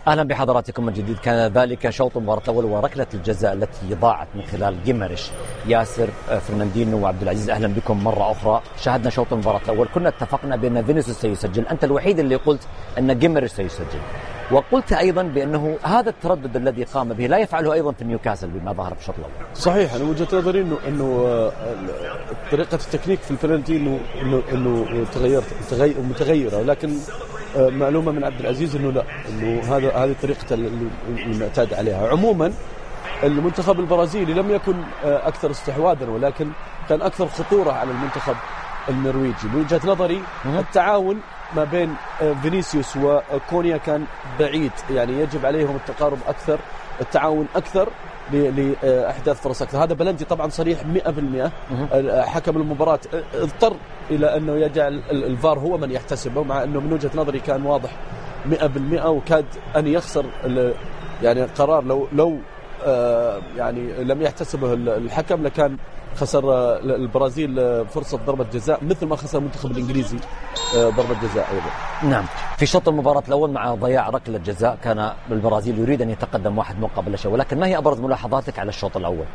أهلا بحضراتكم من جديد. كان ذلك شوط المباراة الأول وركلة الجزاء التي ضاعت من خلال جيمرش. ياسر، فرناندينو وعبد العزيز، أهلا بكم مرة أخرى. شاهدنا شوط المباراة الأول، كنا اتفقنا بأن فينيسيوس سيسجل، أنت الوحيد اللي قلت أن جيمرش سيسجل، وقلت أيضا بأنه هذا التردد الذي قام به لا يفعله أيضا في نيوكاسل بما ظهر في الشوط الأول. صحيح، أنا وجهة نظري إنه طريقة التكنيك في الفرنتين إنه متغيرة، لكن معلومة من عبد العزيز إنه لا، إنه هذه طريقة المعتاد عليها. عموما المنتخب البرازيلي لم يكن أكثر استحواذا، ولكن كان أكثر خطورة على المنتخب النرويجي. من وجهة نظري التعاون ما بين فينيسيوس وكونيا كان بعيد، يعني يجب عليهم التقارب أكثر، التعاون أكثر لإحداث فرص أكثر. هذا بلنتي طبعا صريح 100%. حكم المباراة اضطر إلى أنه يجعل الفار هو من يحتسبه، مع أنه من وجهة نظري كان واضح 100%، وكاد أن يخسر يعني قرار لو يعني لم يحتسبه الحكم، لكان خسر البرازيل فرصة ضربة جزاء مثل ما خسر المنتخب الإنجليزي ضربة جزاء أيضا. نعم، في شوط المباراة الأول مع ضياع ركلة جزاء كان البرازيل يريد أن يتقدم 1-0، ولكن ما هي أبرز ملاحظاتك على الشوط الأول؟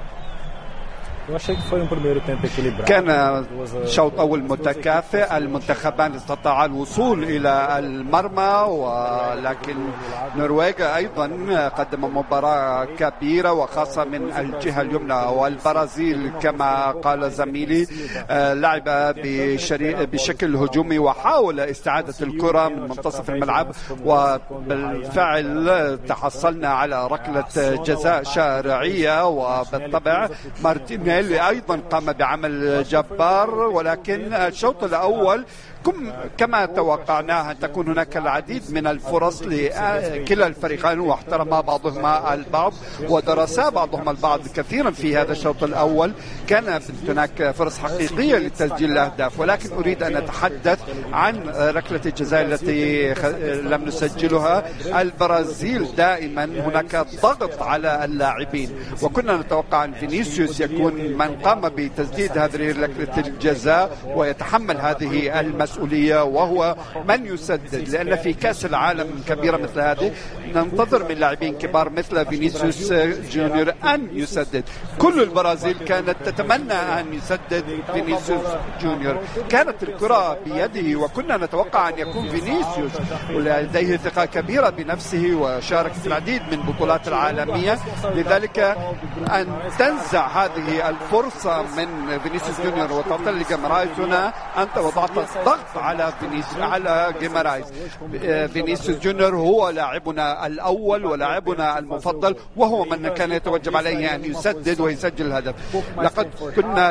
كان شوط أول متكافئ، المنتخبان استطاعا الوصول إلى المرمى، ولكن نرويجا أيضا قدم مباراة كبيرة وخاصة من الجهة اليمنى، والبرازيل كما قال زميلي لعب بشكل هجومي وحاول استعادة الكرة من منتصف الملعب، وبالفعل تحصلنا على ركلة جزاء شرعية، وبالطبع مارتينيلي أيضا قام بعمل جبار. ولكن الشوط الأول كما توقعناه أن تكون هناك العديد من الفرص لكلا الفريقين، واحترم بعضهما البعض ودرسا بعضهما البعض كثيرا في هذا الشوط الأول. كانت هناك فرص حقيقية لتسجيل الأهداف، ولكن أريد أن أتحدث عن ركلة الجزاء التي لم نسجلها. البرازيل دائما هناك ضغط على اللاعبين، وكنا نتوقع أن فينيسيوس يكون من قام بتسديد هذه ركلة الجزاء ويتحمل هذه المسؤولية، وهو من يسدد، لأن في كأس العالم كبيرة مثل هذه ننتظر من لاعبين كبار مثل فينيسيوس جونيور أن يسدد. كل البرازيل كانت تتمنى أن يسدد فينيسيوس جونيور، كانت الكرة بيده، وكنا نتوقع أن يكون فينيسيوس ولديه ثقة كبيرة بنفسه وشارك في العديد من البطولات العالمية، لذلك أن تنزع هذه الفرصة من فينيسيوس جونيور وتعطي لجيمرايز، هنا أنت وضعت ضغط على جيمرايز. فينيسيوس جونيور هو لاعبنا الأول ولاعبنا المفضل، وهو من كان يتوجب عليه أن يسدد ويسجل الهدف. لقد كنا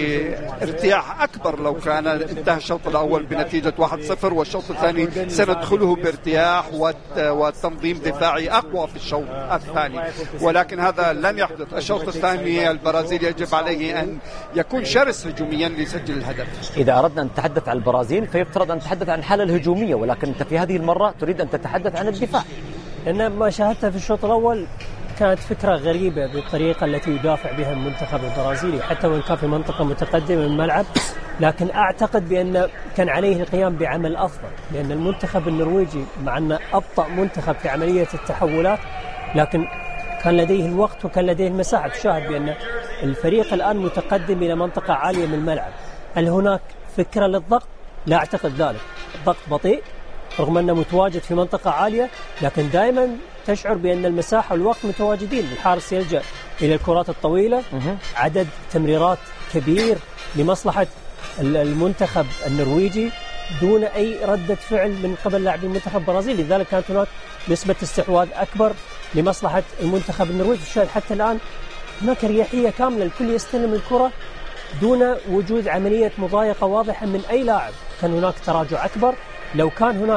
بارتياح أكبر لو كان انتهى الشوط الأول بنتيجة 1-0، والشوط الثاني سندخله بارتياح وتنظيم دفاعي أقوى في الشوط الثاني، ولكن هذا لن يحدث. الشوط الثاني البرازيل يجب عليه أن يكون شرس هجوميا ليسجل الهدف. إذا أردنا أن نتحدث عن البرازيل فيفترض أن نتحدث عن الحالة الهجومية، ولكن أنت في هذه المرة تريد أن تتحدث عن الدفاع. لأن ما شاهدته في الشوط الأول كانت فكرة غريبة بالطريقة التي يدافع بها المنتخب البرازيلي، حتى وإن كان في منطقة متقدمة من الملعب، لكن أعتقد بأن كان عليه القيام بعمل أفضل، لأن المنتخب النرويجي مع أنه أبطأ منتخب في عملية التحولات، لكن كان لديه الوقت وكان لديه المساحة. تشاهد بأن الفريق الآن متقدم إلى منطقة عالية من الملعب. هل هناك فكرة للضغط؟ لا أعتقد ذلك. الضغط بطيء رغم أنه متواجد في منطقة عالية، لكن دائما تشعر بأن المساحة والوقت متواجدين. الحارس يلجأ إلى الكرات الطويلة، عدد تمريرات كبير لمصلحة المنتخب النرويجي دون أي ردة فعل من قبل لاعبي المنتخب البرازيلي، لذلك كانت هناك نسبة استحواذ أكبر لمصلحة المنتخب النرويجي. حتى الآن هناك رياحية كاملة، الكل يستلم الكرة دون وجود عملية مضايقة واضحة من أي لاعب. كان هناك تراجع أكبر. لو كان هناك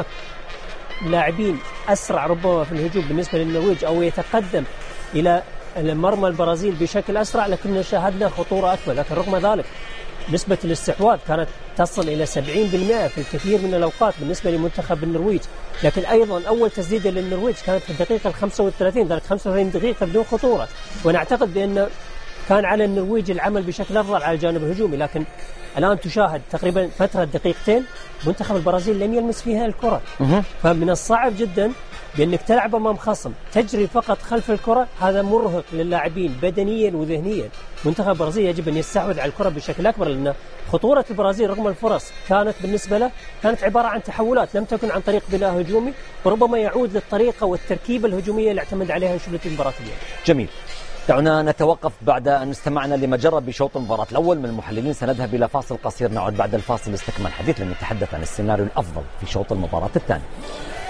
لاعبين أسرع ربما في الهجوم بالنسبة للنرويج أو يتقدم إلى مرمى البرازيل بشكل أسرع لكن شاهدنا خطورة أكبر. لكن رغم ذلك نسبة الاستحواذ كانت تصل إلى 70% في الكثير من الأوقات بالنسبة لمنتخب النرويج. لكن أيضا أول تسديدة للنرويج كانت في الدقيقة 35، ذلك 35 دقيقة بدون خطورة. ونعتقد بأن كان على النرويج العمل بشكل أفضل على الجانب الهجومي. لكن الآن تشاهد تقريبا فترة دقيقتين منتخب البرازيل لم يلمس فيها الكرة، فمن الصعب جدا بأنك تلعب أمام خصم تجري فقط خلف الكرة، هذا مرهق للاعبين بدنيا وذهنيا. منتخب البرازيل يجب أن يستحوذ على الكرة بشكل أكبر، لأن خطورة البرازيل رغم الفرص كانت بالنسبة له كانت عبارة عن تحولات، لم تكن عن طريق بناء هجومي، وربما يعود للطريقة والتركيبة الهجومية اللي اعتمد عليها أنشيلوتي المباراة اليوم. جميل. دعونا نتوقف بعد أن استمعنا لما جرى بشوط المباراة الأول من المحللين. سنذهب إلى فاصل قصير، نعود بعد الفاصل لاستكمال الحديث لنتحدث عن السيناريو الأفضل في شوط المباراة الثاني.